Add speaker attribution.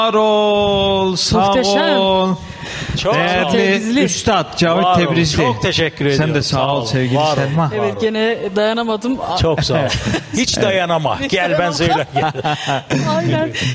Speaker 1: Var ol, sağ
Speaker 2: Muhteşem.
Speaker 1: ol.
Speaker 3: Çok
Speaker 1: Değerli
Speaker 2: Tebrizli.
Speaker 1: Üstad Cavit
Speaker 3: Var ol.
Speaker 1: Tebrizli.
Speaker 3: Çok teşekkür ediyorum.
Speaker 1: Sen de sağ ol
Speaker 3: olun.
Speaker 1: sevgili
Speaker 3: Var ol.
Speaker 1: Selma.
Speaker 3: Var ol.
Speaker 2: Evet, gene dayanamadım.
Speaker 3: Çok sağ ol. Hiç dayanama. Gel ben söyle.
Speaker 2: Aynen.